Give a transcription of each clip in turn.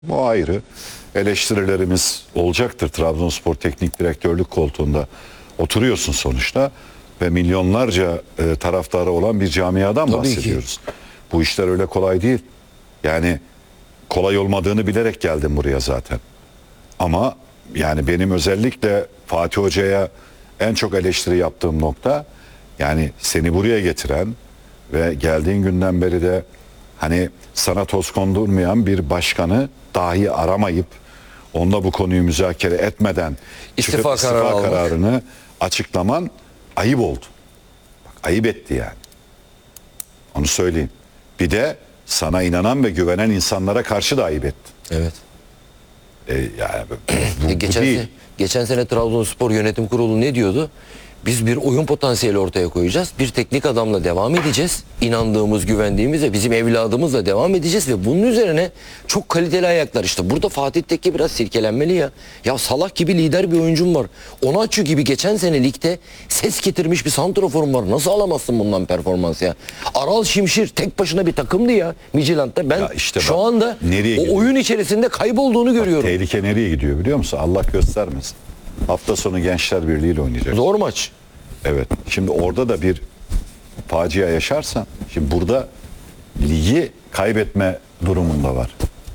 Bu ayrı. Eleştirilerimiz olacaktır. Trabzonspor Teknik Direktörlük koltuğunda oturuyorsun sonuçta ve milyonlarca taraftarı olan bir camiadan Tabii bahsediyoruz. Bu işler öyle kolay değil. Yani kolay olmadığını bilerek geldim buraya zaten. Ama yani benim özellikle Fatih Hoca'ya en çok eleştiri yaptığım nokta, yani seni buraya getiren ve geldiğin günden beri de hani sana toz kondurmayan bir başkanı dahi aramayıp onunla bu konuyu müzakere etmeden İstifa çıkıp kararı kararını açıklaman ayıp oldu. Bak, ayıp etti yani. Onu söyleyeyim. Bir de sana inanan ve güvenen insanlara karşı da ayıp etti. Evet. Yani bu geçen, değil. geçen sene Trabzonspor Yönetim Kurulu ne diyordu? Biz bir oyun potansiyeli ortaya koyacağız. Bir teknik adamla devam edeceğiz. İnandığımız, güvendiğimiz ve bizim evladımızla devam edeceğiz ve bunun üzerine çok kaliteli ayaklar. İşte burada Fatih Tekke biraz silkelenmeli ya. Ya Salah gibi lider bir oyuncum var. Onaçu gibi geçen sene ligde ses getirmiş bir santraforum var. Nasıl alamazsın bundan performans ya? Aral Şimşir tek başına bir takımdı ya Midtjylland'da. Ben işte şu bak, anda nereye o gidiyor? oyun içerisinde kaybolduğunu görüyorum. Tehlike nereye gidiyor biliyor musun? Allah göstermesin. Hafta sonu Gençler Birliği ile oynayacak. Zor maç. Evet. Şimdi orada da bir facia yaşarsan, şimdi burada ligi kaybetme durumunda var.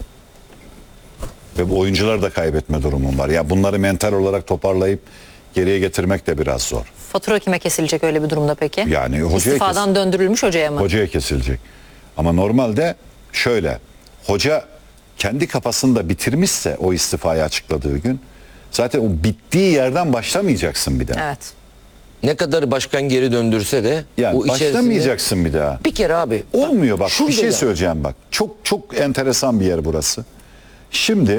Ve bu oyuncular da kaybetme durumun var. Ya bunları mental olarak toparlayıp geriye getirmek de biraz zor. Fatura kime kesilecek öyle bir durumda peki? Yani hocaya İstifadan döndürülmüş hocaya mı? Hocaya kesilecek. Ama normalde şöyle, hoca kendi kafasında bitirmişse o istifayı açıkladığı gün, zaten o bittiği yerden başlamayacaksın bir daha. Evet. Ne kadar başkan geri döndürse de Yani o içerisinde başlamayacaksın bir daha. bir kere abi. Olmuyor bak, şurada bir şey ya. söyleyeceğim bak. Çok enteresan bir yer burası. Şimdi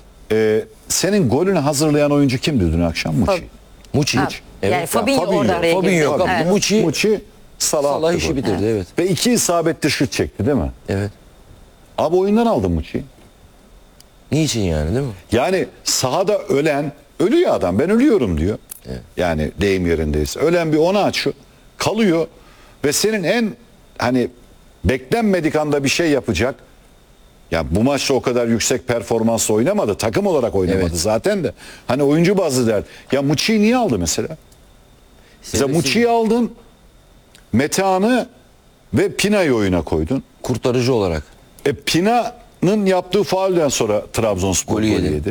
senin golünü hazırlayan oyuncu kimdi dün akşam? Muçi. Muçi. Ha, yani Fabinho orada araya girdi. Fabinho yok. Evet. Muçi Salah Salah attı işi golü. bitirdi, evet. Ve 2 isabetli şut çekti değil mi? Evet. Abi oyundan aldın Muçi'yi. Niçin yani, değil mi? Yani sahada ölen, ölüyor adam, ben ölüyorum diyor. Evet. Yani deyim yerindeyiz. Ölen bir ona açıyor, kalıyor ve senin en hani beklenmedik anda bir şey yapacak. Ya bu maçta o kadar yüksek performansla oynamadı. Takım olarak oynamadı Evet. zaten de. Hani oyuncu bazlı der. Ya Muçi'yi niye aldı mesela? Mesela Muçi'yi aldın, Metehan'ı ve Pina'yı oyuna koydun. Kurtarıcı olarak. Pina'nın yaptığı faulden sonra Trabzonspor golü yedi.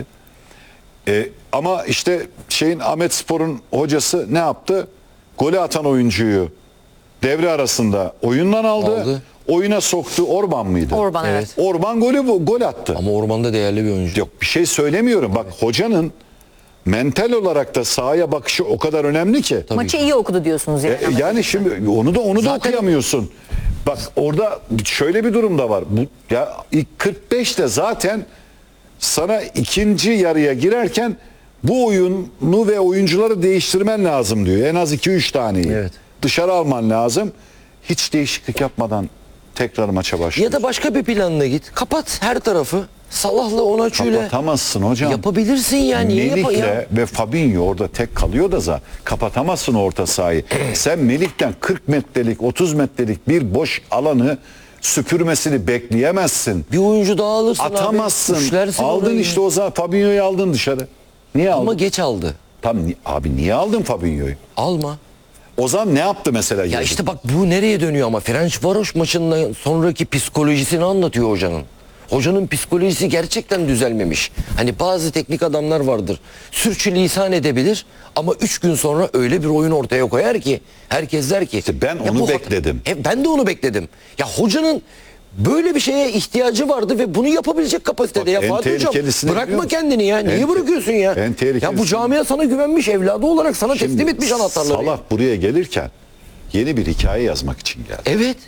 Ama işte Ahmetspor'un hocası ne yaptı? Golü atan oyuncuyu devre arasında oyundan aldı. Oyuna soktu. Orban mıydı? Orban, evet. Orban gol attı. Ama Orman'da değerli bir oyuncu. Yok, bir şey söylemiyorum. Bak, hocanın mental olarak da sahaya bakışı o kadar önemli ki. Maçı iyi okudu diyorsunuz yani. Yani şimdi onu da okuyamıyorsun. Bak, orada şöyle bir durum da var. Ya ilk 45'te zaten sana ikinci yarıya girerken bu oyunu ve oyuncuları değiştirmen lazım diyor. En az 2-3 taneyi. Evet. Dışarı alman lazım. Hiç değişiklik yapmadan tekrar maça başlıyor. Ya da başka bir planla git. Kapat her tarafı. Salah'la Onaçu'yla Kapatamazsın hocam. yapabilirsin yani. Niye Melih'le ve Fabinho orada tek kalıyor da zaten kapatamazsın orta sahayı. Sen Melih'ten 40 metrelik 30 metrelik bir boş alanı süpürmesini bekleyemezsin. Bir oyuncu daha alırsın Atamazsın. abi. Üçlersin Aldın orayı. işte o zaman Fabinho'yu aldın dışarı. Niye aldın? Ama geç aldı. Abi niye aldın Fabinho'yu? Alma. O zaman ne yaptı mesela? Ya işte bak, bu nereye dönüyor ama Ferencvaros maçından sonraki psikolojisini anlatıyor hocanın. Hocanın psikolojisi gerçekten düzelmemiş. Hani bazı teknik adamlar vardır. Sürçülisan edebilir ama 3 gün sonra öyle bir oyun ortaya koyar ki herkes der ki İşte ben "Ya onu bu bekledim." Ben de onu bekledim. Ya hocanın böyle bir şeye ihtiyacı vardı ve bunu yapabilecek kapasitede. Bak, Ya en Fatih Hocam, tehlikelisini biliyor bırakma musun? kendini ya. Niye bırakıyorsun ya? en tehlikelisini- Ya bu camia sana güvenmiş, evladı olarak sana teslim Şimdi etmiş anahtarları. Salah buraya gelirken yeni bir hikaye yazmak için geldi. Evet.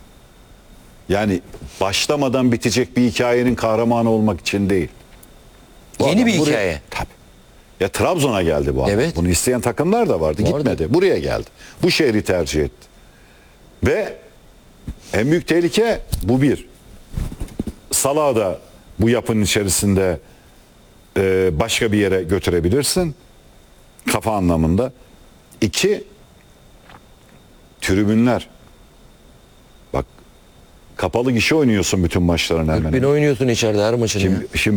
Yani başlamadan bitecek bir hikayenin kahramanı olmak için değil. Bu Yeni adam bir buraya- hikaye. Tabii. Ya Trabzon'a geldi bu adam. Evet. Bunu isteyen takımlar da vardı. Gitmedi. Buraya geldi. Bu şehri tercih etti. Ve en büyük tehlike bu bir. Salah'ı da bu yapının içerisinde başka bir yere götürebilirsin. Kafa anlamında. 2, tribünler. Bak, kapalı gişe oynuyorsun bütün maçlarını hemen. 40.000 oynuyorsun içeride her maçını. ya. Şimdi